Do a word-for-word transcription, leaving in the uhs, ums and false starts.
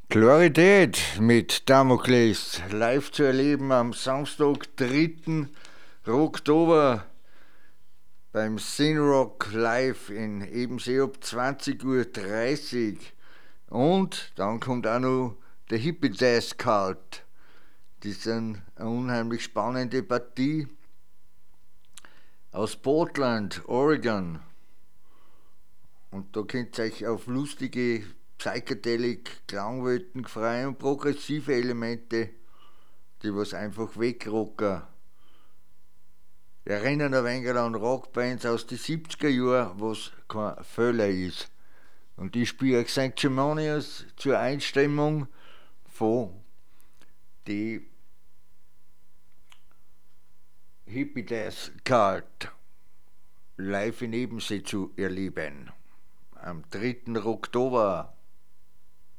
Klarität mit Damokles live zu erleben am Samstag, dritten Oktober beim Sinrock Live in Ebensee ab zwanzig Uhr dreißig. Und dann kommt auch noch der Hippie Death Cult. Das ist eine unheimlich spannende Partie aus Portland, Oregon. Und da könnt ihr euch auf lustige Psychedelic, Klangwelten freien und progressive Elemente, die was einfach wegrocken. Erinnern ein wenig an Rockbands aus den siebziger Jahren, was kein Fehler ist. Und ich spiele Sanctimonious zur Einstimmung von die Hippie Death Cult live in Ebensee zu erleben. Am dritten Oktober.